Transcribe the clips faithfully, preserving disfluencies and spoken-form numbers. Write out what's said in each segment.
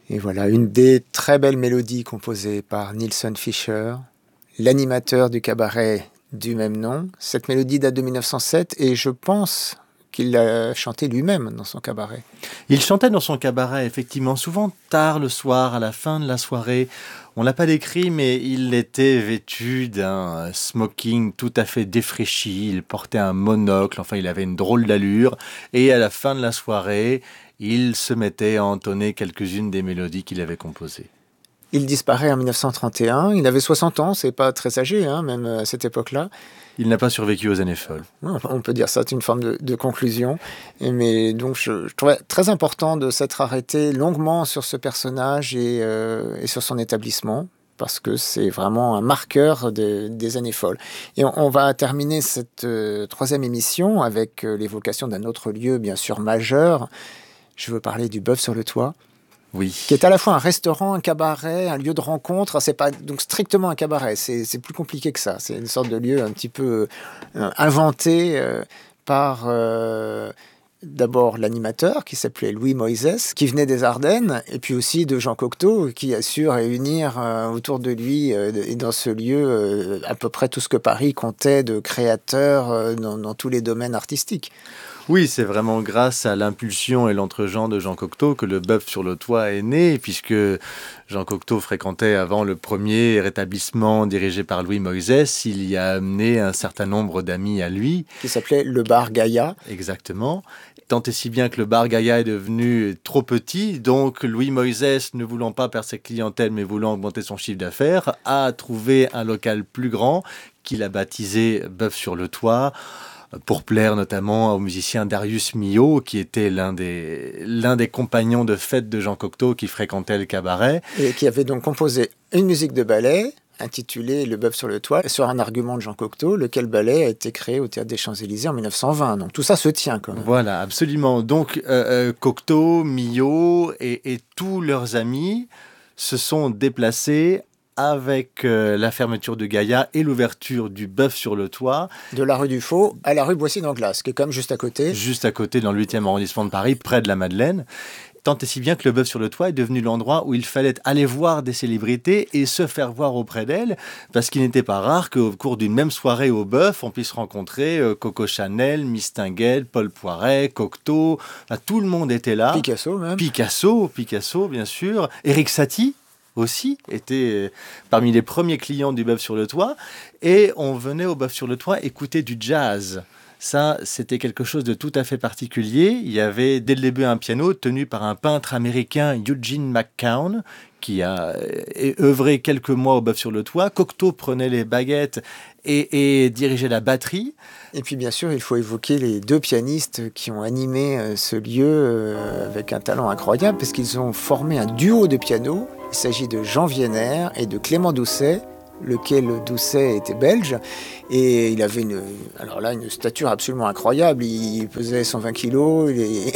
Et voilà, une des très belles mélodies composées par Nilsson Fischer, l'animateur du cabaret du même nom. Cette mélodie date de mille neuf cent sept et je pense qu'il l'a chantée lui-même dans son cabaret. Il chantait dans son cabaret, effectivement, souvent tard le soir, à la fin de la soirée. On ne l'a pas décrit, mais il était vêtu d'un smoking tout à fait défraîchi. Il portait un monocle, enfin, il avait une drôle d'allure. Et à la fin de la soirée, il se mettait à entonner quelques-unes des mélodies qu'il avait composées. Il disparaît en mille neuf cent trente et un. Il avait soixante ans, c'est pas très âgé, hein, même à cette époque-là. Il n'a pas survécu aux années folles. On peut dire ça, c'est une forme de, de conclusion. Mais donc, je, je trouvais très important de s'être arrêté longuement sur ce personnage et, euh, et sur son établissement, parce que c'est vraiment un marqueur de, des années folles. Et on, on va terminer cette euh, troisième émission avec euh, l'évocation d'un autre lieu, bien sûr, majeur. Je veux parler du Bœuf sur le Toit. Oui. Qui est à la fois un restaurant, un cabaret, un lieu de rencontre. C'est pas donc strictement un cabaret, c'est, c'est plus compliqué que ça. C'est une sorte de lieu un petit peu euh, inventé euh, par euh, d'abord l'animateur qui s'appelait Louis Moïses, qui venait des Ardennes, et puis aussi de Jean Cocteau, qui a su réunir euh, autour de lui euh, et dans ce lieu euh, à peu près tout ce que Paris comptait de créateurs euh, dans, dans tous les domaines artistiques. Oui, c'est vraiment grâce à l'impulsion et l'entre-gens de Jean Cocteau que le Bœuf sur le Toit est né, puisque Jean Cocteau fréquentait avant le premier établissement dirigé par Louis Moïses. Il y a amené un certain nombre d'amis à lui. Qui s'appelait le Bar Gaïa. Exactement. Tant et si bien que le Bar Gaïa est devenu trop petit, donc Louis Moïses, ne voulant pas perdre sa clientèle, mais voulant augmenter son chiffre d'affaires, a trouvé un local plus grand qu'il a baptisé Bœuf sur le Toit, pour plaire notamment au musicien Darius Milhaud, qui était l'un des, l'un des compagnons de fête de Jean Cocteau qui fréquentait le cabaret. Et qui avait donc composé une musique de ballet intitulée Le Bœuf sur le Toit, sur un argument de Jean Cocteau, lequel ballet a été créé au Théâtre des Champs-Élysées en mille neuf cent vingt. Donc tout ça se tient quand même. Voilà, absolument. Donc euh, euh, Cocteau, Milhaud et, et tous leurs amis se sont déplacés avec euh, la fermeture de Gaïa et l'ouverture du Bœuf sur le Toit. De la rue du Faux à la rue Boissy-d'Anglas, qui est comme juste à côté. Juste à côté, dans le huitième arrondissement de Paris, près de la Madeleine. Tant et si bien que le Bœuf sur le Toit est devenu l'endroit où il fallait aller voir des célébrités et se faire voir auprès d'elles, parce qu'il n'était pas rare qu'au cours d'une même soirée au Bœuf, on puisse rencontrer euh, Coco Chanel, Mistinguett, Paul Poiret, Cocteau, enfin, tout le monde était là. Picasso même. Picasso, Picasso bien sûr, Éric Satie aussi était parmi les premiers clients du Bœuf sur le Toit, et on venait au Bœuf sur le Toit écouter du jazz. Ça, c'était quelque chose de tout à fait particulier. Il y avait dès le début un piano tenu par un peintre américain, Eugene McCown, qui a œuvré quelques mois au Bœuf sur le Toit. Cocteau prenait les baguettes et, et dirigeait la batterie. Et puis bien sûr, il faut évoquer les deux pianistes qui ont animé euh, ce lieu euh, avec un talent incroyable, parce qu'ils ont formé un duo de piano. Il s'agit de Jean Wiener et de Clément Doucet, lequel Doucet était belge, et il avait une, alors là, une stature absolument incroyable. Il pesait cent vingt kilos, il,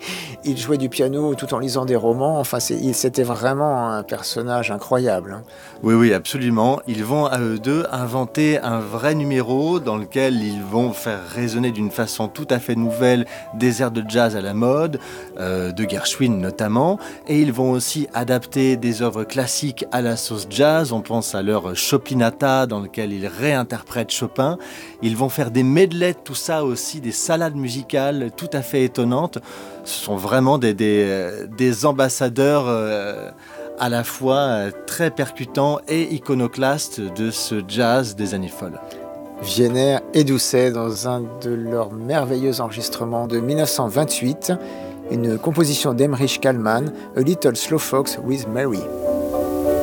il jouait du piano tout en lisant des romans. Enfin, c'est, c'était vraiment un personnage incroyable. Hein. Oui, oui, absolument. Ils vont à eux deux inventer un vrai numéro dans lequel ils vont faire résonner d'une façon tout à fait nouvelle des airs de jazz à la mode, euh, de Gershwin notamment, et ils vont aussi adapter des œuvres classiques à la sauce jazz. On pense à leur Chopinata, dans lequel ils réinterprètent Chopin. Ils vont faire des medleys, tout ça aussi, des salades musicales tout à fait étonnantes. Ce sont vraiment des, des, des ambassadeurs euh, à la fois euh, très percutants et iconoclastes de ce jazz des années folles. Wiener et Doucet dans un de leurs merveilleux enregistrements de mille neuf cent vingt-huit, une composition d'Emmerich Kallman, A Little Slow Fox with Mary.